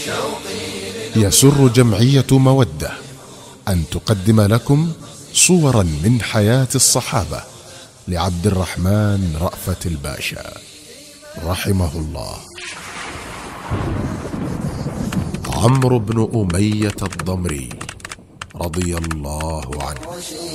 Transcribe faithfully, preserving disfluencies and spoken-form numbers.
يسر جمعية مودة أن تقدم لكم صورا من حياة الصحابة لعبد الرحمن رأفت الباشا رحمه الله. عمرو بن أمية الضمري رضي الله عنه.